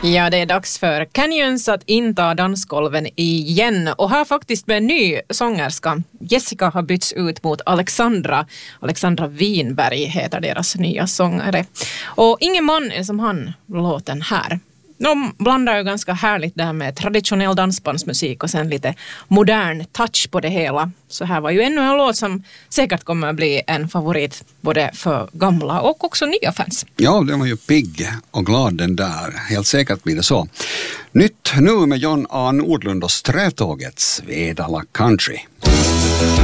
Ja, det är dags för Canyons att inta dansgolven igen och här faktiskt med en ny sångerska. Jessica har bytts ut mot Alexandra. Alexandra Winberg heter deras nya sångare. Och ingen man är som han, låten här. De blandar ju ganska härligt där med traditionell dansbandsmusik och sen lite modern touch på det hela. Så här var ju ännu en låt som säkert kommer att bli en favorit både för gamla och också nya fans. Ja, den var ju pigg och glad den där. Helt säkert blir det så. Nytt nu med John A. Nordlund och Strävtåget Svedala Country.